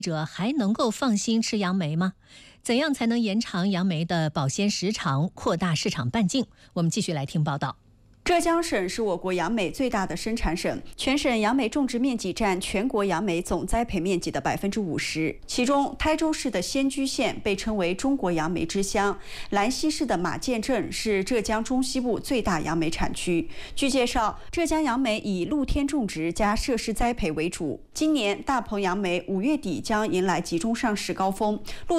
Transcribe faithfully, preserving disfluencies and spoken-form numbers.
者还能够放心吃杨梅吗？怎样才能延长杨梅的保鲜时长，扩大市场半径？我们继续来听报道。 浙江省是我国杨梅最大的生产省，全省杨梅种植面积占全国杨梅总栽培面积的百分之五十。其中，台州市的仙居县被称为中国杨梅之乡，兰溪市的马涧镇是浙江中西部最大杨梅产区。据介绍，浙江杨梅以露天种植加设施栽培为主。今年大棚杨梅五月底将迎来集中上市高峰，露